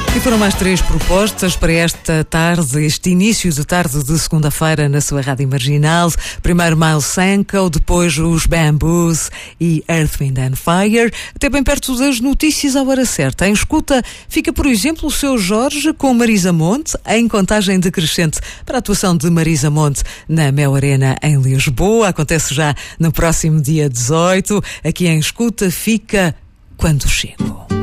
E foram mais 3 propostas para esta tarde, este início de tarde de segunda-feira na sua Rádio Marginal. Primeiro Miles Sanko, depois os Bamboos e Earth, Wind and Fire. Até bem perto das notícias à hora certa. Em escuta fica, por exemplo, o Seu Jorge com Marisa Monte, em contagem decrescente para a atuação de Marisa Monte na Mel Arena em Lisboa. Acontece já no próximo dia 18. Aqui em escuta fica Quando Chego.